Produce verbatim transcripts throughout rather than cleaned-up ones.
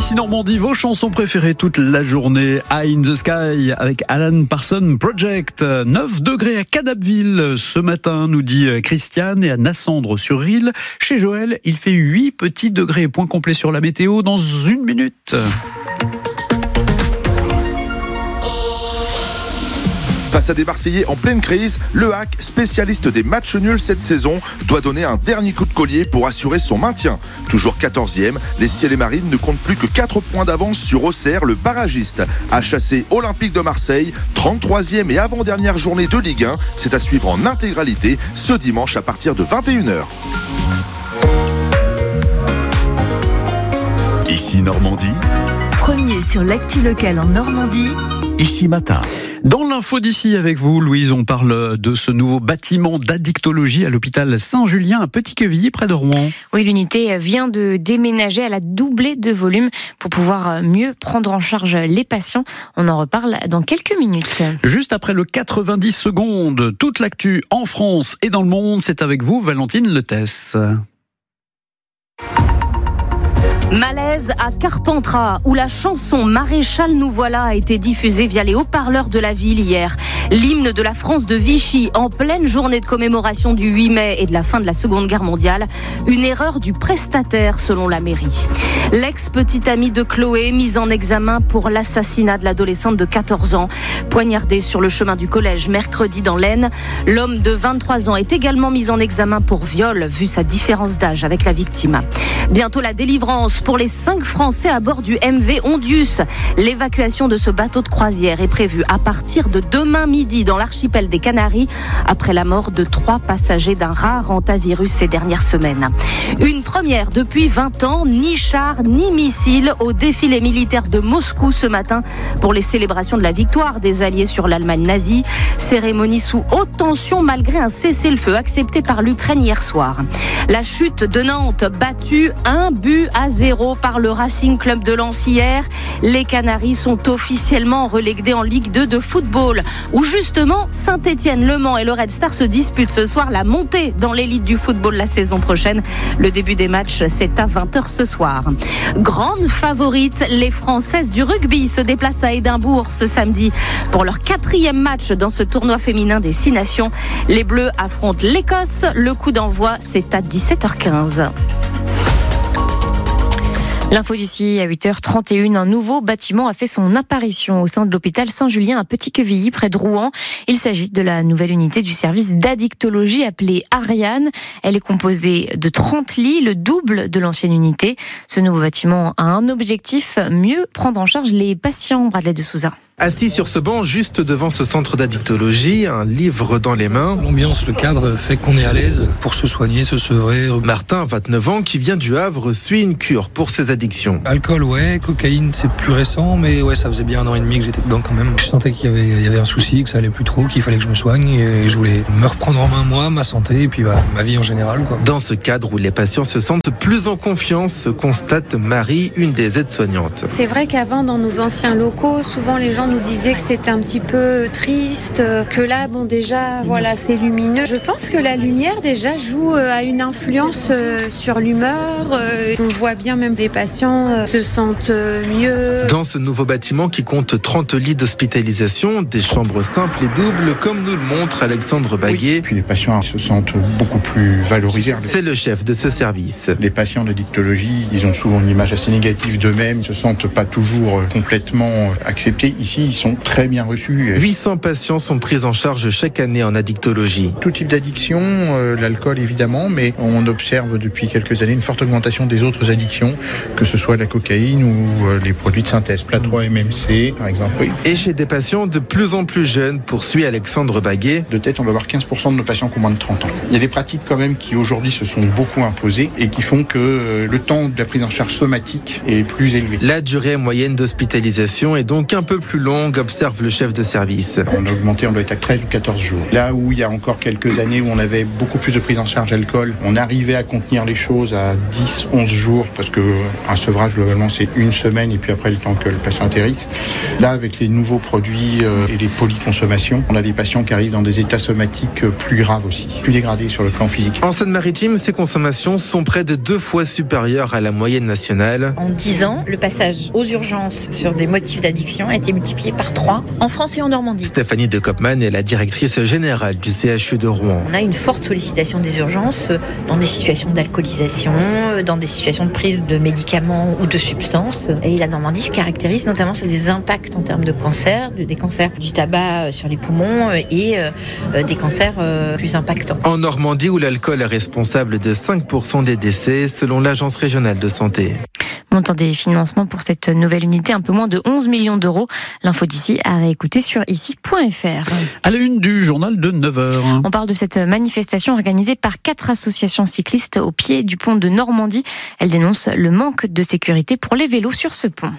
Ici Normandie, vos chansons préférées toute la journée. Eye in the Sky avec Alan Parsons Project. neuf degrés à Cadapville ce matin, nous dit Christiane, et à Nassandre-sur-Risle. Chez Joël, il fait huit petits degrés. Point complet sur la météo dans une minute. Face à des Marseillais en pleine crise, le H A C, spécialiste des matchs nuls cette saison, doit donner un dernier coup de collier pour assurer son maintien. Toujours quatorzième, les Ciels et Marines ne comptent plus que quatre points d'avance sur Auxerre, le barragiste. À chasser Olympique de Marseille, trente-troisième et avant-dernière journée de Ligue un. C'est à suivre en intégralité ce dimanche à partir de vingt et une heures. Ici Normandie. Premier sur l'actu locale en Normandie. Ici Matin. Dans l'info d'ici avec vous, Louise, on parle de ce nouveau bâtiment d'addictologie à l'hôpital Saint-Julien à Petit-Quevilly, près de Rouen. Oui, l'unité vient de déménager, elle a doublé de volume pour pouvoir mieux prendre en charge les patients. On en reparle dans quelques minutes. Juste après le quatre-vingt-dix secondes, toute l'actu en France et dans le monde, c'est avec vous, Valentine Letesse. Malaise à Carpentras, où la chanson Maréchal nous voilà a été diffusée via les haut-parleurs de la ville hier. L'hymne de la France de Vichy en pleine journée de commémoration du huit mai et de la fin de la Seconde Guerre mondiale. Une erreur du prestataire selon la mairie. L'ex-petite amie de Chloé, mise en examen pour l'assassinat de l'adolescente de quatorze ans, poignardée sur le chemin du collège mercredi dans l'Aisne. L'homme de vingt-trois ans est également mis en examen pour viol, vu sa différence d'âge avec la victime. Bientôt la délivrance pour les cinq Français à bord du M V Ondius. L'évacuation de ce bateau de croisière est prévue à partir de demain midi dans l'archipel des Canaries, après la mort de trois passagers d'un rare hantavirus ces dernières semaines. Une première depuis vingt ans, ni chars ni missiles au défilé militaire de Moscou ce matin pour les célébrations de la victoire des Alliés sur l'Allemagne nazie. Cérémonie sous haute tension malgré un cessez-le-feu accepté par l'Ukraine hier soir. La chute de Nantes, battue un but à zéro par le Racing Club de Lens hier. Les Canaries sont officiellement relégués en Ligue deux de football, où justement Saint-Étienne, Le Mans et le Red Star se disputent ce soir la montée dans l'élite du football la saison prochaine. Le début des matchs, c'est à vingt heures ce soir. Grande favorite, les Françaises du rugby se déplacent à Édimbourg ce samedi pour leur quatrième match dans ce tournoi féminin des Six Nations. Les Bleus affrontent l'Écosse. Le coup d'envoi, c'est à dix-sept heures quinze. L'info d'ici à huit heures trente et une, un nouveau bâtiment a fait son apparition au sein de l'hôpital Saint-Julien à Petit-Quevilly, près de Rouen. Il s'agit de la nouvelle unité du service d'addictologie appelée Ariane. Elle est composée de trente lits, le double de l'ancienne unité. Ce nouveau bâtiment a un objectif, mieux prendre en charge les patients. Bradley de Souza. Assis sur ce banc, juste devant ce centre d'addictologie, un livre dans les mains. L'ambiance, le cadre fait qu'on est à l'aise pour se soigner, se sevrer. Martin, vingt-neuf ans, qui vient du Havre, suit une cure pour ses addictions. Alcool, ouais. Cocaïne, c'est plus récent, mais ouais, ça faisait bien un an et demi que j'étais dedans quand même. Je sentais qu'il y avait, il y avait un souci, que ça allait plus trop, qu'il fallait que je me soigne et je voulais me reprendre en main, moi, ma santé et puis bah, ma vie en général, quoi. Dans ce cadre où les patients se sentent plus en confiance, constate Marie, une des aides-soignantes. C'est vrai qu'avant, dans nos anciens locaux, souvent les gens nous disaient que c'était un petit peu triste, que là, bon, déjà, voilà, c'est lumineux. Je pense que la lumière, déjà, joue à une influence sur l'humeur. On voit bien même les patients se sentent mieux. Dans ce nouveau bâtiment qui compte trente lits d'hospitalisation, des chambres simples et doubles, comme nous le montre Alexandre Baguet. Oui, puis les patients se sentent beaucoup plus valorisés. C'est le chef de ce service. Les patients d'addictologie, ils ont souvent une image assez négative d'eux-mêmes, ils ne se sentent pas toujours complètement acceptés. Ici, ils sont très bien reçus. huit cents patients sont pris en charge chaque année en addictologie. Tout type d'addiction, euh, l'alcool évidemment, mais on observe depuis quelques années une forte augmentation des autres addictions, que ce soit la cocaïne ou euh, les produits de synthèse, Plat trois M M C par exemple. Oui. Et chez des patients de plus en plus jeunes, poursuit Alexandre Baguet. De tête, on va avoir quinze pour cent de nos patients qui ont moins de trente ans. Il y a des pratiques quand même qui aujourd'hui se sont beaucoup imposées et qui font que euh, le temps de la prise en charge somatique est plus élevé. La durée moyenne d'hospitalisation est donc un peu plus longue longue, observe le chef de service. On a augmenté, on doit être à treize ou quatorze jours. Là où il y a encore quelques années où on avait beaucoup plus de prise en charge alcool, on arrivait à contenir les choses à dix, onze jours, parce qu'un sevrage globalement c'est une semaine et puis après le temps que le patient atterrisse. Là, avec les nouveaux produits euh, et les polyconsommations, on a des patients qui arrivent dans des états somatiques plus graves aussi, plus dégradés sur le plan physique. En Seine-Maritime, ces consommations sont près de deux fois supérieures à la moyenne nationale. En dix ans, le passage aux urgences sur des motifs d'addiction a été multiplié par trois en France et en Normandie. Stéphanie de Kopman est la directrice générale du C H U de Rouen. On a une forte sollicitation des urgences dans des situations d'alcoolisation, dans des situations de prise de médicaments ou de substances. Et la Normandie se caractérise notamment sur des impacts en termes de cancer, des cancers du tabac sur les poumons et des cancers plus impactants. En Normandie, où l'alcool est responsable de cinq pour cent des décès, selon l'Agence régionale de santé. Montant des financements pour cette nouvelle unité, un peu moins de onze millions d'euros. L'info d'ici à réécouter sur ici point f r. À la une du journal de neuf heures. On parle de cette manifestation organisée par quatre associations cyclistes au pied du pont de Normandie. Elles dénoncent le manque de sécurité pour les vélos sur ce pont.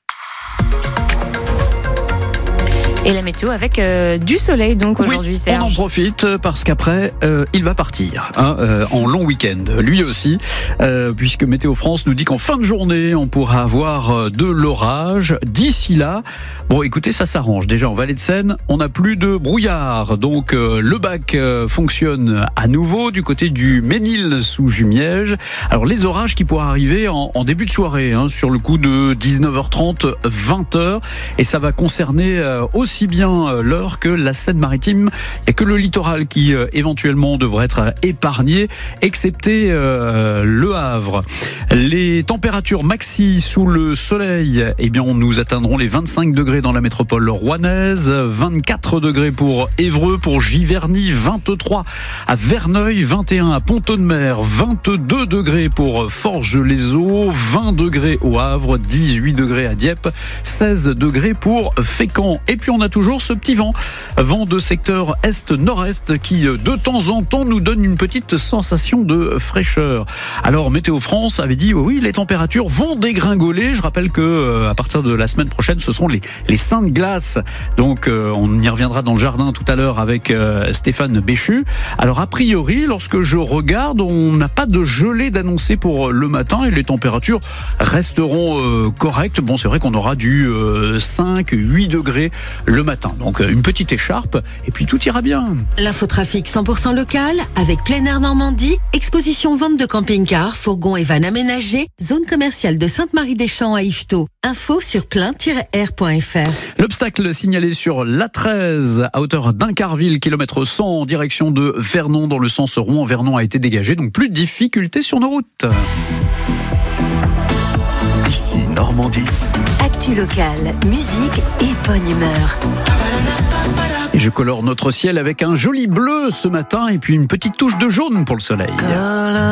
Et la météo avec euh, du soleil donc aujourd'hui, oui, Serge. On en profite parce qu'après euh, il va partir hein, euh, en long week-end, lui aussi, euh, puisque Météo France nous dit qu'en fin de journée on pourra avoir de l'orage. D'ici là, bon écoutez, ça s'arrange. Déjà en Vallée de Seine, on n'a plus de brouillard, donc euh, le bac euh, fonctionne à nouveau du côté du Ménil sous Jumièges. Alors les orages qui pourraient arriver en, en début de soirée, hein, sur le coup de dix-neuf heures trente, vingt heures, et ça va concerner euh, aussi aussi bien l'Eure que la Seine-Maritime. Il n'y a que le littoral qui euh, éventuellement devrait être épargné, excepté euh, Le Havre. Les températures maxi sous le soleil, eh bien, nous atteindrons les vingt-cinq degrés dans la métropole rouennaise, vingt-quatre degrés pour Évreux, pour Giverny, vingt-trois à Verneuil, vingt et un à Pont-de-Mer, vingt-deux degrés pour Forges-les-Eaux, vingt degrés au Havre, dix-huit degrés à Dieppe, seize degrés pour Fécamp. Et puis on a toujours ce petit vent, vent de secteur est-nord-est qui de temps en temps nous donne une petite sensation de fraîcheur. Alors Météo France avait dit oui, les températures vont dégringoler. Je rappelle que euh, à partir de la semaine prochaine, ce seront les les saintes glaces. Donc euh, on y reviendra dans le jardin tout à l'heure avec euh, Stéphane Béchu. Alors a priori, lorsque je regarde, on n'a pas de gelée d'annoncer pour le matin et les températures resteront euh, correctes. Bon, c'est vrai qu'on aura du euh, cinq, huit degrés le matin. Donc une petite écharpe et puis tout ira bien. L'infotrafic cent pour cent local avec Plein Air Normandie, exposition vente de camping-cars, fourgons et vannes aménagés, zone commerciale de Sainte-Marie-des-Champs à Yvetot. Info sur plein tiret air point f r. L'obstacle signalé sur l'A treize à hauteur d'Incarville, kilomètre cent en direction de Vernon dans le sens Rouen-Vernon a été dégagé, donc plus de difficultés sur nos routes. Ici Normandie. Actu locale, musique et bonne humeur. Et je colore notre ciel avec un joli bleu ce matin et puis une petite touche de jaune pour le soleil.